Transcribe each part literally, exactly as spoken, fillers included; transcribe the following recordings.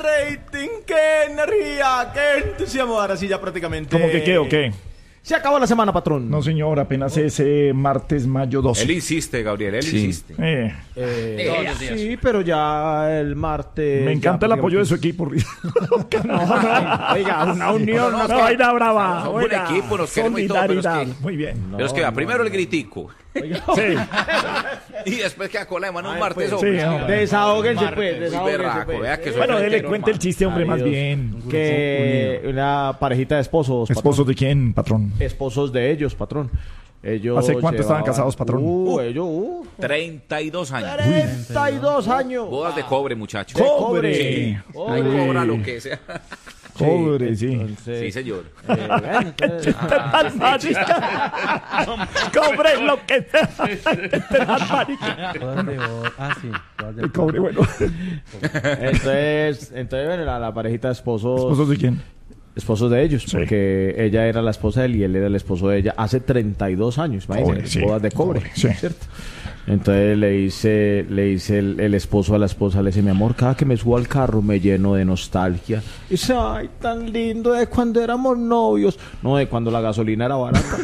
rating, qué energía, qué entusiasmo. Ahora sí ya prácticamente... ¿Cómo que qué o qué? Se acabó la semana, patrón. No, señor, apenas ese martes, mayo doce. Él insiste, Gabriel, él sí. insiste. Eh. Eh, sí, pero ya el martes... Me encanta el apoyo de su equipo. no, no, oiga, una unión, no, no, no, hay una brava. Somos un equipo, nos queremos y todo, pero es que... Muy bien. Pero es que no, primero no. el gritico. Sí. Y después que a cola de mano un Ay, martes. pues, hombre. sí, hombre. Desahóguense, Martes, pues, muy desahóguense, berraco, pues. vea que soy Bueno, soltero, dele cuenta el hermano. chiste, hombre, más Adiós. bien. Que una parejita de esposos, patrón. ¿Esposos de quién, patrón? Esposos de ellos, patrón. Ellos ¿Hace cuánto estaban llevaban- casados, patrón? Uh, Uh. ellos, uh. treinta y dos años. treinta y dos años. Bodas de cobre, muchachos. De cobre. Sí. Cobre. Ahí cobra lo que sea. Pobre, sí. Entonces, Sí, señor. eh, bueno, entonces, Tan marica. Cobre lo que sea. Tan marica. Ah, sí. El cobre, bueno. entonces, entonces bueno, la, la parejita de esposos, ¿Esposos de quién? esposos de ellos, Sí. porque ella era la esposa de él y él era el esposo de ella hace treinta y dos años, imagínense, Cobre, sí. bodas de cobre, Cobre, sí. ¿cierto? Entonces le dice, le dice el, el esposo a la esposa, le dice, mi amor, cada que me subo al carro me lleno de nostalgia. Y dice, ay, tan lindo de cuando éramos novios. No, de cuando la gasolina era barata.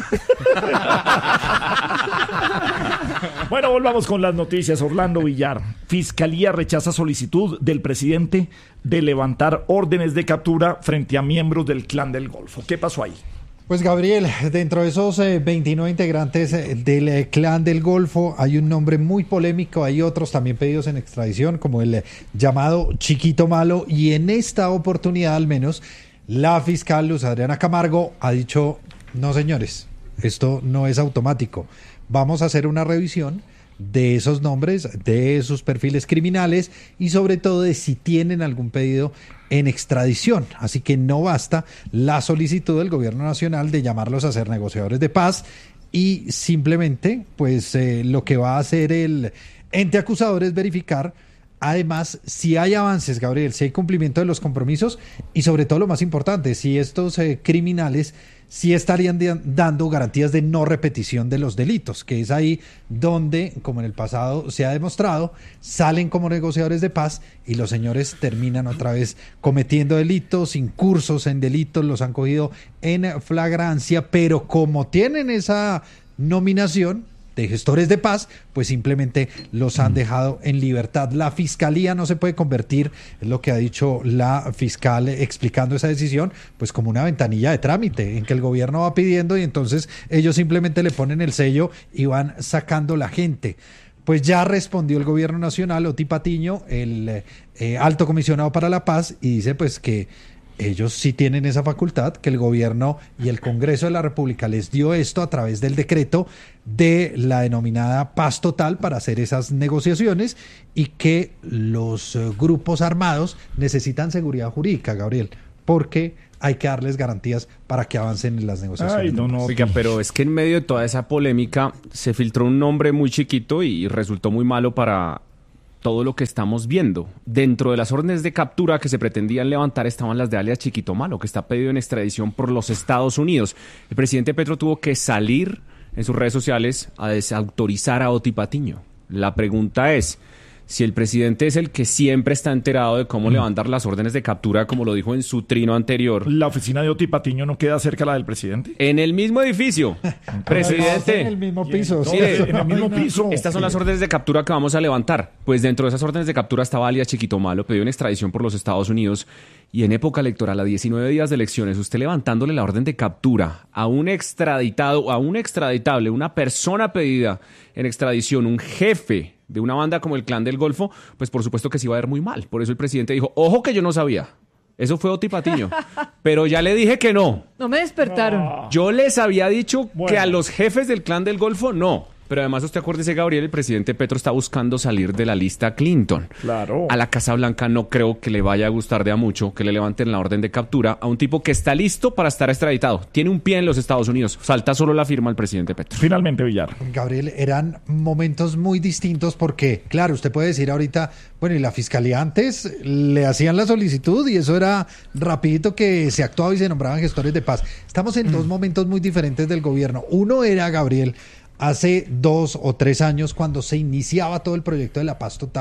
Bueno, volvamos con las noticias. Orlando Villar. Fiscalía rechaza solicitud del presidente de levantar órdenes de captura frente a miembros del Clan del Golfo. ¿Qué pasó ahí? Pues Gabriel, dentro de esos eh, veintinueve integrantes eh, del eh, Clan del Golfo hay un nombre muy polémico, hay otros también pedidos en extradición como el eh, llamado Chiquito Malo, y en esta oportunidad al menos la fiscal Luz Adriana Camargo ha dicho, no señores, esto no es automático, vamos a hacer una revisión de esos nombres, de sus perfiles criminales y sobre todo de si tienen algún pedido en extradición. Así que no basta la solicitud del gobierno nacional de llamarlos a ser negociadores de paz y simplemente pues eh, lo que va a hacer el ente acusador es verificar además si hay avances, Gabriel, si hay cumplimiento de los compromisos y sobre todo lo más importante, si estos eh, criminales sí estarían de, dando garantías de no repetición de los delitos, que es ahí donde, como en el pasado se ha demostrado, salen como negociadores de paz y los señores terminan otra vez cometiendo delitos, incursos en delitos, los han cogido en flagrancia, pero como tienen esa nominación de gestores de paz, pues simplemente los han dejado en libertad. La fiscalía no se puede convertir, es lo que ha dicho la fiscal explicando esa decisión, pues como una ventanilla de trámite en que el gobierno va pidiendo y entonces ellos simplemente le ponen el sello y van sacando la gente. Pues ya respondió el gobierno nacional, Oti Patiño, el eh, alto comisionado para la paz, y dice pues que ellos sí tienen esa facultad, que el gobierno y el Congreso de la República les dio esto a través del decreto de la denominada paz total para hacer esas negociaciones y que los eh, grupos armados necesitan seguridad jurídica, Gabriel, porque hay que darles garantías para que avancen en las negociaciones. Ay, no, no. Oiga, pero es que en medio de toda esa polémica se filtró un nombre muy chiquito y resultó muy malo para todo lo que estamos viendo. Dentro de las órdenes de captura que se pretendían levantar estaban las de alias Chiquito Malo, que está pedido en extradición por los Estados Unidos. El presidente Petro tuvo que salir en sus redes sociales a desautorizar a Oti Patiño. La pregunta es, si el presidente es el que siempre está enterado de cómo levantar las órdenes de captura, como lo dijo en su trino anterior, ¿La oficina de Oti Patiño no queda cerca de la del presidente? en el mismo edificio, presidente, En el mismo piso. No, sí. en el mismo piso. estas son las órdenes de captura que vamos a levantar. Pues dentro de esas órdenes de captura estaba alias Chiquito Malo, pedido en extradición por los Estados Unidos, y en época electoral, a diecinueve días de elecciones, usted levantándole la orden de captura a un extraditado, a un extraditable, una persona pedida en extradición, un jefe de una banda como el Clan del Golfo, pues por supuesto que se iba a ver muy mal. Por eso el presidente dijo, ojo que yo no sabía. Eso fue Oti Patiño. Pero ya le dije que no. No me despertaron. Yo les había dicho Bueno. que a los jefes del Clan del Golfo no. Pero además usted acuérdese, Gabriel, el presidente Petro está buscando salir de la lista Clinton. Claro. A la Casa Blanca no creo que le vaya a gustar de a mucho que le levanten la orden de captura a un tipo que está listo para estar extraditado. Tiene un pie en los Estados Unidos. Falta solo la firma del presidente Petro. Finalmente, Villar. Gabriel, eran momentos muy distintos porque, claro, usted puede decir ahorita, bueno, y la fiscalía antes le hacían la solicitud y eso era rapidito que se actuaba y se nombraban gestores de paz. Estamos en dos momentos muy diferentes del gobierno. Uno era, Gabriel, hace dos o tres años cuando se iniciaba todo el proyecto de la paz total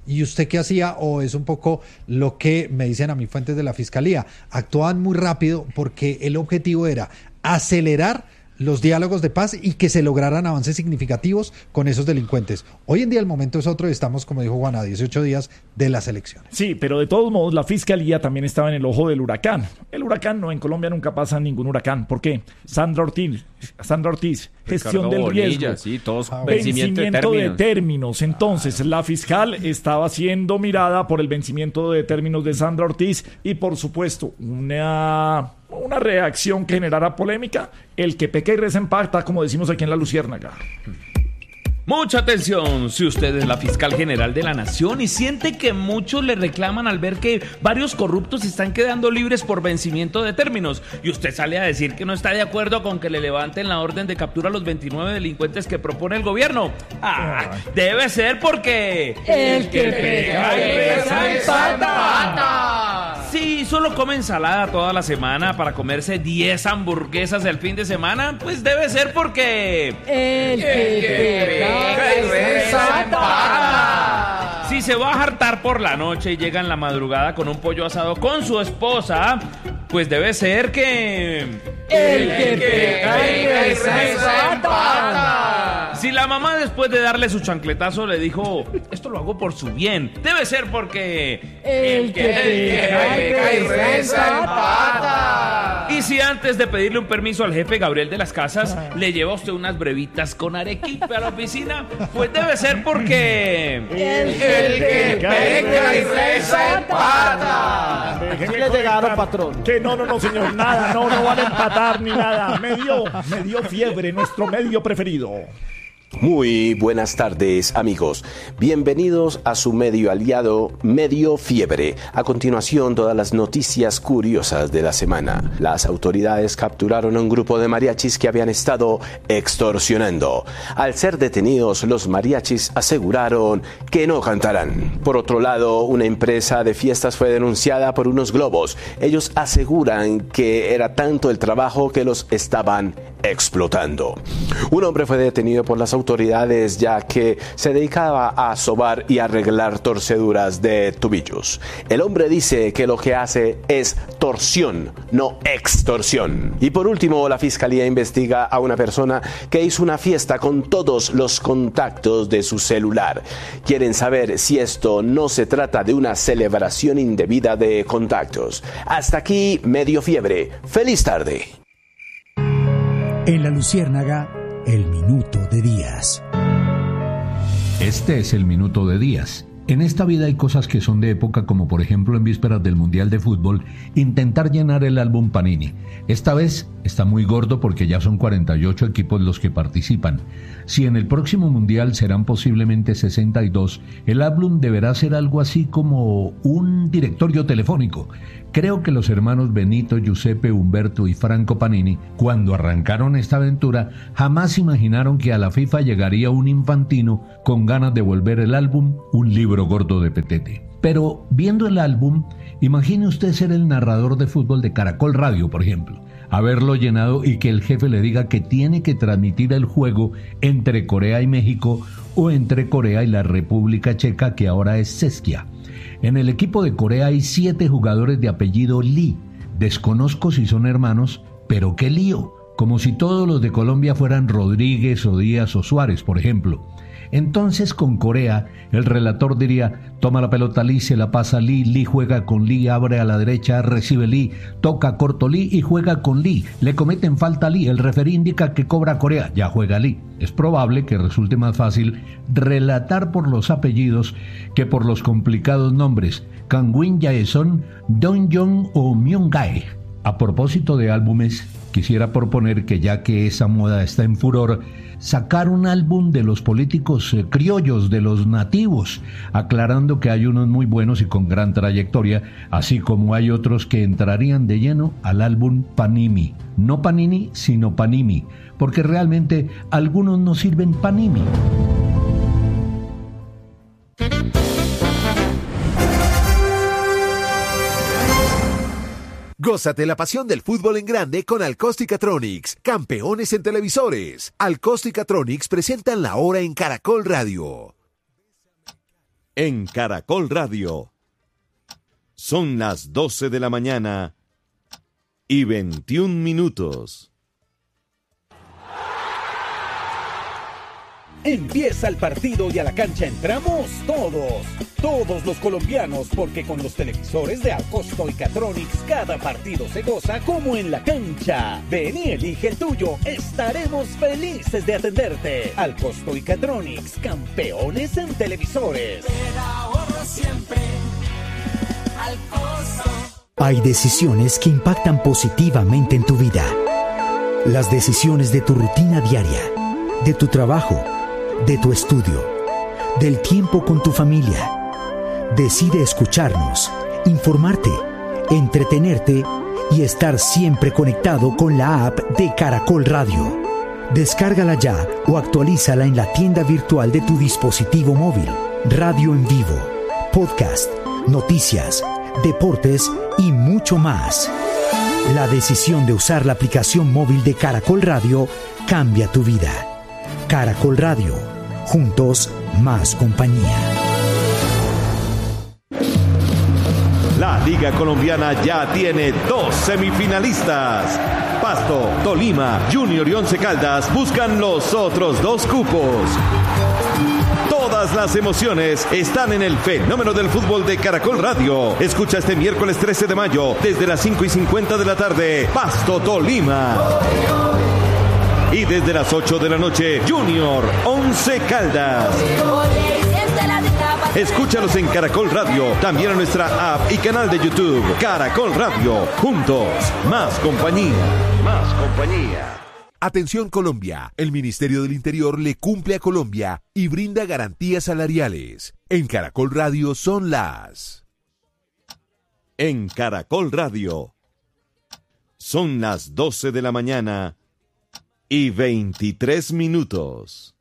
¿y usted qué hacía? O es un poco lo que me dicen a mí fuentes de la Fiscalía. Actuaban muy rápido porque el objetivo era acelerar los diálogos de paz y que se lograran avances significativos con esos delincuentes. Hoy en día el momento es otro y estamos, como dijo Juan, a dieciocho días de las elecciones. Sí, pero de todos modos la Fiscalía también estaba en el ojo del huracán. El huracán no, en Colombia nunca pasa ningún huracán. ¿Por qué? Sandra Ortiz, Sandra Ortiz, gestión Ricardo del Bonilla, riesgo, sí, todos Ah, vencimiento, vencimiento de de términos. términos. Entonces, la fiscal estaba siendo mirada por el vencimiento de términos de Sandra Ortiz y, por supuesto, una, una reacción que generara polémica. El que peca y reza empata, como decimos aquí en La Luciérnaga. Mucha atención, si usted es la fiscal general de la nación y siente que muchos le reclaman al ver que varios corruptos están quedando libres por vencimiento de términos y usted sale a decir que no está de acuerdo con que le levanten la orden de captura a los veintinueve delincuentes que propone el gobierno. Ah, debe ser porque... El que pega y reza empata. Si solo come ensalada toda la semana para comerse diez hamburguesas el fin de semana, pues debe ser porque... El que pega y reza empata. Si se va a hartar por la noche y llega en la madrugada con un pollo asado con su esposa, pues debe ser que... El que pega y reza empata. Si la mamá después de darle su chancletazo le dijo, esto lo hago por su bien, debe ser porque... El que pega y reza empata. Y si antes de pedirle un permiso al jefe Gabriel de las Casas le lleva a usted unas brevitas con arequipe a la oficina, pues debe ser porque... El que pega y reza empata. ¿Qué le llegaron, patrón? Que no, no, no, señor, nada, no, no van a empatar ni nada. Me dio, me dio fiebre, nuestro medio preferido. Muy buenas tardes, amigos. Bienvenidos a su medio aliado, Medio Fiebre. A continuación, todas las noticias curiosas de la semana. Las autoridades capturaron a un grupo de mariachis que habían estado extorsionando. Al ser detenidos, los mariachis aseguraron que no cantarán. Por otro lado, una empresa de fiestas fue denunciada por unos globos. Ellos aseguran que era tanto el trabajo que los estaban explotando. Un hombre fue detenido por las autoridades ya que se dedicaba a sobar y arreglar torceduras de tobillos. El hombre dice que lo que hace es torsión, no extorsión. Y por último, la fiscalía investiga a una persona que hizo una fiesta con todos los contactos de su celular. Quieren saber si esto no se trata de una celebración indebida de contactos. Hasta aquí, Medio Fiebre. ¡Feliz tarde! En La Luciérnaga, el minuto de Díaz. Este es el minuto de Díaz. En esta vida hay cosas que son de época, como por ejemplo en vísperas del Mundial de Fútbol, intentar llenar el álbum Panini. Esta vez está muy gordo porque ya son cuarenta y ocho equipos los que participan. Si en el próximo Mundial serán posiblemente sesenta y dos, el álbum deberá ser algo así como un directorio telefónico. Creo que los hermanos Benito, Giuseppe, Humberto y Franco Panini, cuando arrancaron esta aventura, jamás imaginaron que a la FIFA llegaría un infantino con ganas de volver el álbum un libro gordo de petete. Pero viendo el álbum, imagine usted ser el narrador de fútbol de Caracol Radio, por ejemplo, haberlo llenado y que el jefe le diga que tiene que transmitir el juego entre Corea y México o entre Corea y la República Checa, que ahora es Seskia. En el equipo de Corea hay siete jugadores de apellido Lee. Desconozco si son hermanos, pero qué lío. Como si todos los de Colombia fueran Rodríguez o Díaz o Suárez, por ejemplo. Entonces con Corea, el relator diría, toma la pelota Lee, se la pasa Lee, Lee juega con Lee, abre a la derecha, recibe Lee, toca corto Lee y juega con Lee. Le cometen falta a Lee, el referí indica que cobra Corea, ya juega Lee. Es probable que resulte más fácil relatar por los apellidos que por los complicados nombres, Kangwin Jaeson, Dong-jong o Myung-gae. A propósito de álbumes, quisiera proponer que ya que esa moda está en furor, sacar un álbum de los políticos eh, criollos, de los nativos, aclarando que hay unos muy buenos y con gran trayectoria, así como hay otros que entrarían de lleno al álbum Panini. No Panini, sino Panini, porque realmente algunos no sirven Panini. Gózate la pasión del fútbol en grande con Alcosticatronics, campeones en televisores. Alcosticatronics presentan La Hora en Caracol Radio. en Caracol Radio. Son las doce de la mañana y veintiún minutos. Empieza el partido y a la cancha entramos todos, todos los colombianos, porque con los televisores de Alcosto y Catronics cada partido se goza como en la cancha. Ven y elige el tuyo, estaremos felices de atenderte. Alcosto y Catronics, campeones en televisores. Siempre Alcosto. Hay decisiones que impactan positivamente en tu vida. Las decisiones de tu rutina diaria, de tu trabajo, de tu estudio, del tiempo con tu familia. Decide escucharnos, informarte, entretenerte y estar siempre conectado con la app de Caracol Radio. Descárgala ya o actualízala en la tienda virtual de tu dispositivo móvil. Radio en vivo, podcast, noticias, deportes y mucho más. La decisión de usar la aplicación móvil de Caracol Radio cambia tu vida. Caracol Radio, juntos más compañía. La Liga Colombiana ya tiene dos semifinalistas. Pasto, Tolima, Junior y Once Caldas buscan los otros dos cupos. Todas las emociones están en el fenómeno del fútbol de Caracol Radio. Escucha este miércoles trece de mayo desde las cinco y cincuenta de la tarde, Pasto, Tolima. Y desde las ocho de la noche, Junior, Once Caldas. Escúchalos en Caracol Radio, también en nuestra app y canal de YouTube. Caracol Radio, juntos, más compañía. Más compañía. Atención Colombia, el Ministerio del Interior le cumple a Colombia y brinda garantías salariales. En Caracol Radio son las... En Caracol Radio son las doce de la mañana y veintitrés minutos.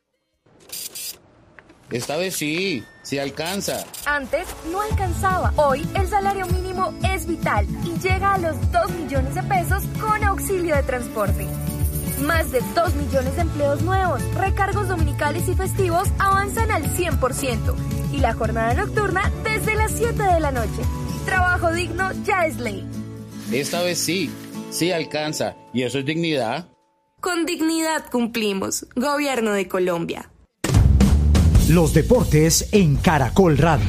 Esta vez sí, sí alcanza. Antes no alcanzaba. Hoy el salario mínimo es vital y llega a los dos millones de pesos con auxilio de transporte. Más de dos millones de empleos nuevos, recargos dominicales y festivos avanzan al cien por ciento y la jornada nocturna desde las siete de la noche. Trabajo digno ya es ley. Esta vez sí, sí alcanza. ¿Y eso es dignidad? Con dignidad cumplimos. Gobierno de Colombia. Los deportes en Caracol Radio.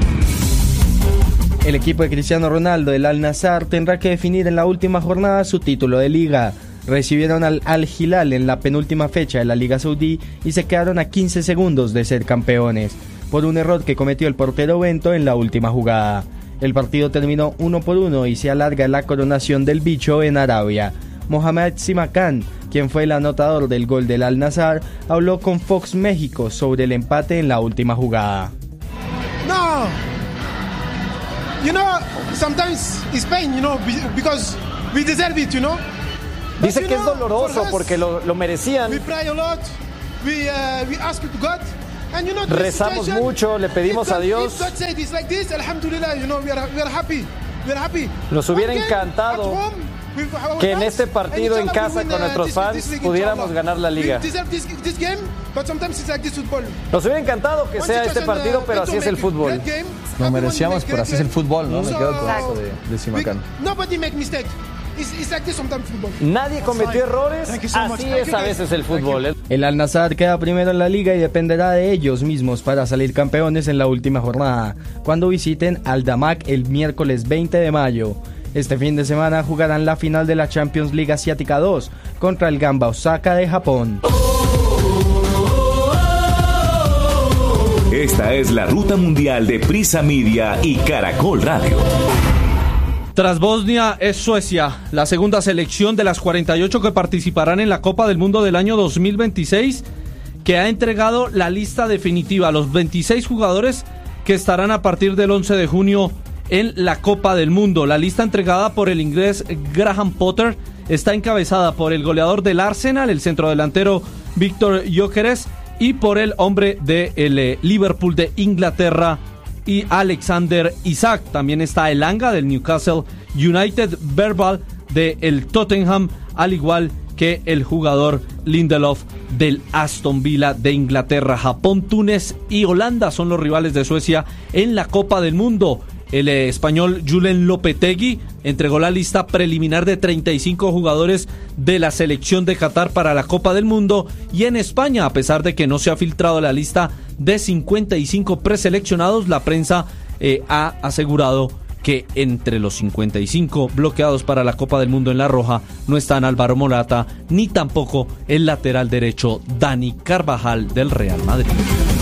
El equipo de Cristiano Ronaldo del Al-Nassr tendrá que definir en la última jornada su título de liga. Recibieron al Al-Hilal en la penúltima fecha de la Liga Saudí y se quedaron a quince segundos de ser campeones, por un error que cometió el portero Bento en la última jugada. El partido terminó uno por uno y se alarga la coronación del bicho en Arabia. Mohamed Simakan, quien fue el anotador del gol del Al-Nassr, habló con Fox México sobre el empate en la última jugada. No, you know, sometimes it's pain, you know, because we deserve it, you know. Dice que es doloroso porque lo, lo merecían. Rezamos mucho, le pedimos a Dios. Nos hubiera encantado que en este partido en casa con nuestros fans pudiéramos ganar la liga. Nos hubiera encantado que sea este partido, pero así es el fútbol. Lo merecíamos, pero así es el fútbol, ¿no? Me quedo con eso de, de Simakan. Nadie cometió errores, así es a veces el fútbol. El Al-Nassr queda primero en la liga y dependerá de ellos mismos para salir campeones en la última jornada, cuando visiten Al Damak el miércoles veinte de mayo. Este fin de semana jugarán la final de la Champions League Asiática dos contra el Gamba Osaka de Japón. Esta es la ruta mundial de Prisa Media y Caracol Radio. Tras Bosnia es Suecia, la segunda selección de las cuarenta y ocho que participarán en la Copa del Mundo del año dos mil veintiséis, que ha entregado la lista definitiva, los veintiséis jugadores que estarán a partir del once de junio en la Copa del Mundo. La lista entregada por el inglés Graham Potter está encabezada por el goleador del Arsenal, el centrodelantero Víctor Gyökeres, y por el hombre del Liverpool de Inglaterra, y Alexander Isak. También está Elanga del Newcastle United, Verbal del Tottenham, al igual que el jugador Lindelof del Aston Villa de Inglaterra. Japón, Túnez y Holanda son los rivales de Suecia en la Copa del Mundo. El eh, español Julen Lopetegui entregó la lista preliminar de treinta y cinco jugadores de la selección de Qatar para la Copa del Mundo, y en España, a pesar de que no se ha filtrado la lista de cincuenta y cinco preseleccionados, la prensa eh, ha asegurado que entre los cincuenta y cinco bloqueados para la Copa del Mundo en la roja no están Álvaro Morata ni tampoco el lateral derecho Dani Carvajal del Real Madrid.